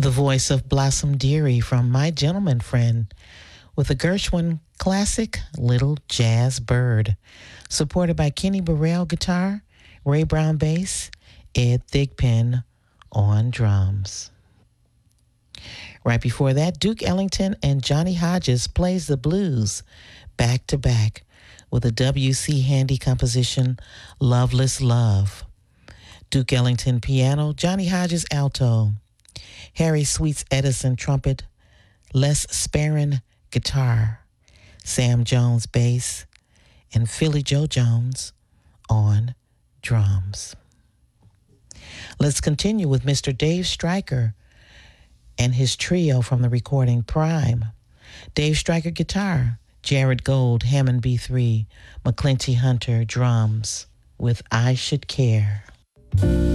The voice of Blossom Dearie from My Gentleman Friend with a Gershwin classic, Little Jazz Bird, supported by Kenny Burrell guitar, Ray Brown bass, Ed Thigpen on drums. Right before that, Duke Ellington and Johnny Hodges plays the blues back to back with a W.C. Handy composition, Loveless Love. Duke Ellington piano, Johnny Hodges alto, Harry Sweets Edison trumpet, Les Sparren guitar, Sam Jones bass, and Philly Joe Jones on drums. Let's continue with Mr. Dave Stryker and his trio from the recording Prime. Dave Stryker guitar, Jared Gold Hammond B3, McClinty Hunter drums with I Should Care.